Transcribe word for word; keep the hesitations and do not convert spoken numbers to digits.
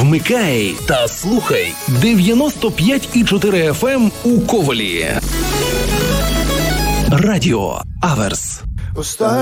Вмикай та слухай дев'яносто п'ять і чотири еф ем у Ковелі. Радіо Аверс.